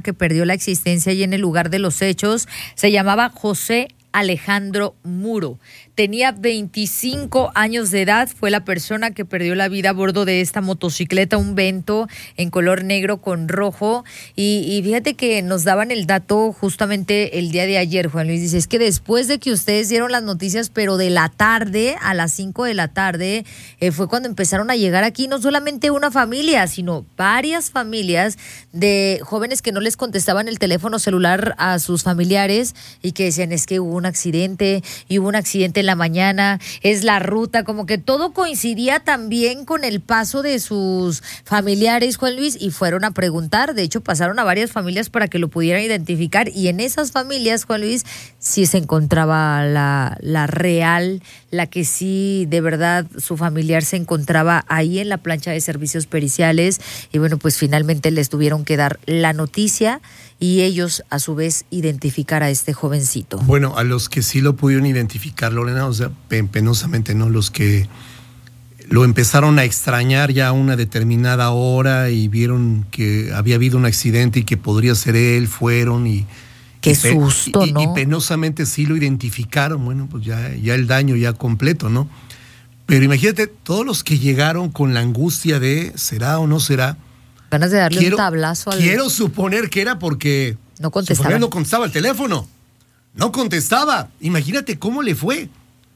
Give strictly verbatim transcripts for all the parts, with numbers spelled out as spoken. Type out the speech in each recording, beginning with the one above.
que perdió la existencia allí en el lugar de los hechos. Se llamaba José Alejandro Muro. Tenía veinticinco años de edad, fue la persona que perdió la vida a bordo de esta motocicleta, un Vento en color negro con rojo. Y, y fíjate que nos daban el dato justamente el día de ayer, Juan Luis. Dice, es que después de que ustedes dieron las noticias, pero de la tarde, a las cinco de la tarde, eh, fue cuando empezaron a llegar aquí no solamente una familia, sino varias familias de jóvenes que no les contestaban el teléfono celular a sus familiares y que decían, es que hubo un accidente, y hubo un accidente en la mañana, es la ruta, como que todo coincidía también con el paso de sus familiares, Juan Luis, y fueron a preguntar. De hecho, pasaron a varias familias para que lo pudieran identificar, y en esas familias, Juan Luis, sí se encontraba la, la real, la que sí, de verdad, su familiar se encontraba ahí en la plancha de servicios periciales, y bueno, pues finalmente les tuvieron que dar la noticia y ellos, a su vez, identificar a este jovencito. Bueno, a los que sí lo pudieron identificar, Lorena, o sea, penosamente, ¿no? Los que lo empezaron a extrañar ya a una determinada hora y vieron que había habido un accidente y que podría ser él, fueron y... Qué y susto, y, ¿no? Y penosamente sí lo identificaron, bueno, pues ya, ya el daño ya completo, ¿no? Pero imagínate, todos los que llegaron con la angustia de ¿será o no será? Ganas de darle quiero, un tablazo al... Quiero suponer que era porque no contestaba. su familia no contestaba el teléfono. No contestaba. Imagínate cómo le fue.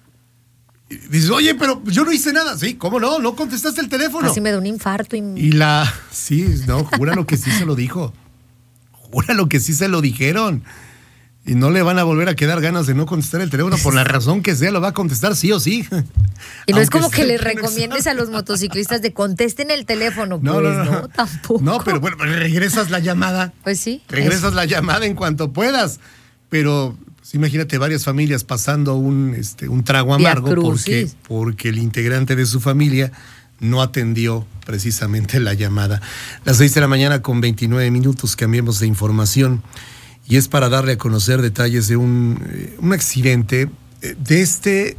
Dices, oye, pero yo no hice nada. Sí, ¿cómo no? No contestaste el teléfono. Casi me da un infarto. Y, y la... Sí, no, júralo que sí se lo dijo. Júralo que sí se lo dijeron. Y no le van a volver a quedar ganas de no contestar el teléfono por la razón que sea, lo va a contestar sí o sí. Y no es como que le recomiendes a los motociclistas de contesten el teléfono, pues no, no, no, no tampoco. No, pero bueno, regresas la llamada. Pues sí. Regresas es... la llamada en cuanto puedas. Pero pues, imagínate varias familias pasando un, este, un trago amargo porque, porque el integrante de su familia no atendió precisamente la llamada. Las seis de la mañana con veintinueve minutos, cambiemos de información. Y es para darle a conocer detalles de un, un accidente. De este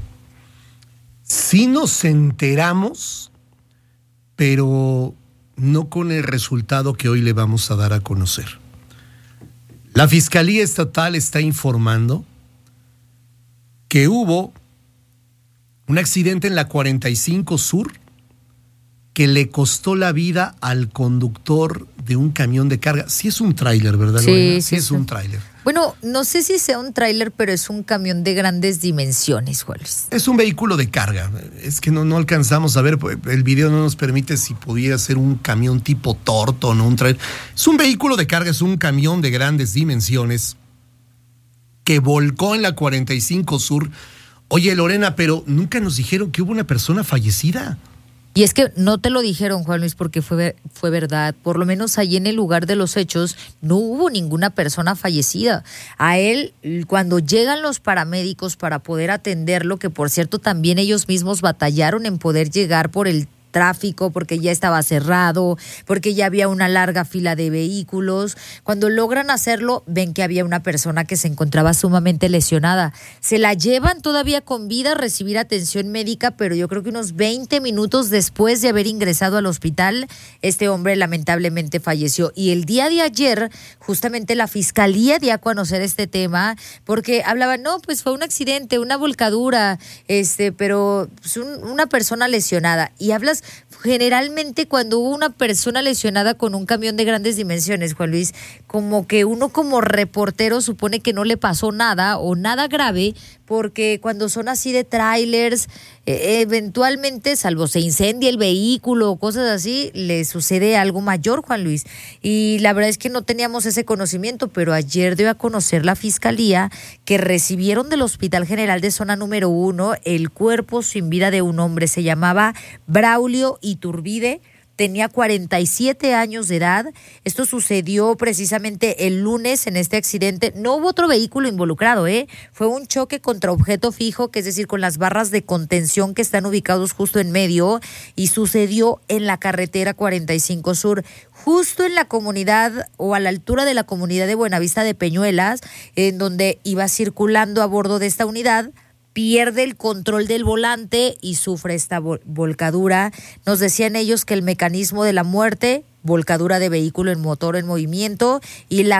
sí nos enteramos, pero no con el resultado que hoy le vamos a dar a conocer. La Fiscalía Estatal está informando que hubo un accidente en la cuarenta y cinco Sur que le costó la vida al conductor de un camión de carga. Sí es un tráiler, ¿verdad, sí, Lorena? Sí, sí es sí. un tráiler. Bueno, no sé si sea un tráiler, pero es un camión de grandes dimensiones, Juan Luis. Es un vehículo de carga. Es que no, no alcanzamos a ver, el video no nos permite si pudiera ser un camión tipo Torto, no un tráiler. Es un vehículo de carga, es un camión de grandes dimensiones que volcó en la cuarenta y cinco Sur. Oye, Lorena, pero nunca nos dijeron que hubo una persona fallecida. Y es que no te lo dijeron, Juan Luis, porque fue, fue verdad. Por lo menos allí en el lugar de los hechos no hubo ninguna persona fallecida. A él, cuando llegan los paramédicos para poder atenderlo, que por cierto también ellos mismos batallaron en poder llegar por el tráfico, porque ya estaba cerrado, porque ya había una larga fila de vehículos. Cuando logran hacerlo, ven que había una persona que se encontraba sumamente lesionada. Se la llevan todavía con vida a recibir atención médica, pero yo creo que unos veinte minutos después de haber ingresado al hospital, este hombre lamentablemente falleció. Y el día de ayer, justamente la Fiscalía dio a conocer este tema, porque hablaban, no, pues fue un accidente, una volcadura, este, pero pues un, una persona lesionada. Y hablas generalmente cuando hubo una persona lesionada con un camión de grandes dimensiones, Juan Luis, como que uno como reportero supone que no le pasó nada o nada grave, porque cuando son así de trailers, eh, eventualmente, salvo se incendia el vehículo o cosas así, le sucede algo mayor, Juan Luis. Y la verdad es que no teníamos ese conocimiento, pero ayer dio a conocer la Fiscalía que recibieron del Hospital General de Zona Número uno el cuerpo sin vida de un hombre. Se llamaba Braulio Iturbide. Tenía cuarenta y siete años de edad. Esto sucedió precisamente el lunes en este accidente. No hubo otro vehículo involucrado, ¿eh? Fue un choque contra objeto fijo, que es decir, con las barras de contención que están ubicados justo en medio, y sucedió en la carretera cuarenta y cinco Sur, justo en la comunidad o a la altura de la comunidad de Buenavista de Peñuelas, en donde iba circulando a bordo de esta unidad. Pierde el control del volante y sufre esta volcadura. Nos decían ellos que el mecanismo de la muerte, volcadura de vehículo en motor en movimiento, y la